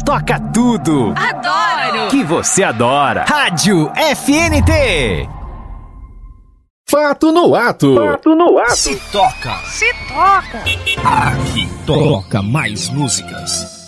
toca tudo. Adoro! Que você adora. Rádio FNT. Fato no ato. Fato no ato. Se toca. Se toca! Aqui toca mais músicas.